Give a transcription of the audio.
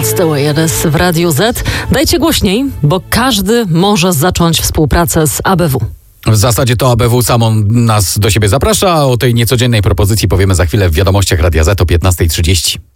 Just the way it is w Radiu Z. Dajcie głośniej, bo każdy może zacząć współpracę z ABW. W zasadzie to ABW samo nas do siebie zaprasza. O tej niecodziennej propozycji powiemy za chwilę w wiadomościach Radia Z o 15:30.